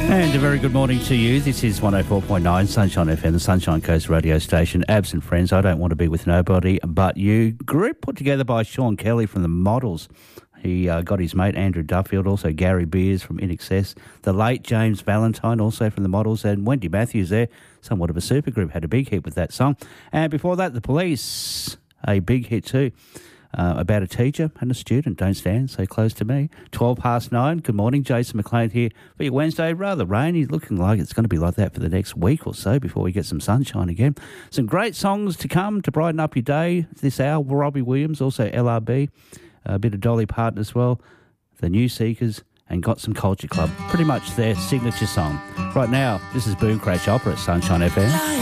And a very good morning to you. This is 104.9 Sunshine FM, the Sunshine Coast radio station. Absent friends, I don't want to be with nobody but you. Group put together by Sean Kelly from the Models. He got his mate Andrew Duffield, also Gary Beers from In Excess, the late James Valentine, also from the Models, and Wendy Matthews there, somewhat of a supergroup, had a big hit with that song. And before that, The Police, a big hit too. About a teacher and a student. Don't stand so close to me. 9:12. Good morning, Jason McLean here for your Wednesday. Rather rainy, looking like it's going to be like that for the next week or so before we get some sunshine again. Some great songs to come to brighten up your day this hour. Robbie Williams, also LRB, a bit of Dolly Parton as well, the New Seekers, and Got Some Culture Club. Pretty much their signature song. Right now, this is Boom Crash Opera at Sunshine FM.